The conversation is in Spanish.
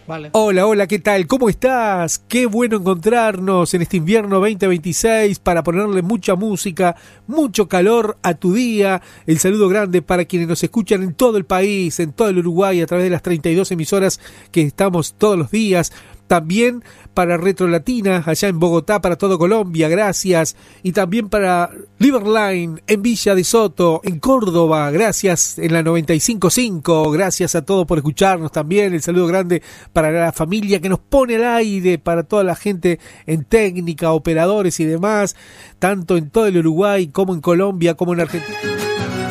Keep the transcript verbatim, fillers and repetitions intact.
Vale. Hola, hola, ¿qué tal? ¿Cómo estás? Qué bueno encontrarnos en este invierno veinte veintiséis para ponerle mucha música, mucho calor a tu día. El saludo grande para quienes nos escuchan en todo el país, en todo el Uruguay, a través de las treinta y dos emisoras que estamos todos los días. También para Retro Latina, allá en Bogotá, para todo Colombia, gracias. Y también para Liverline, en Villa de Soto, en Córdoba, gracias, en la noventa y cinco punto cinco. Gracias a todos por escucharnos también. El saludo grande para la familia que nos pone al aire, para toda la gente en técnica, operadores y demás, tanto en todo el Uruguay como en Colombia, como en Argentina.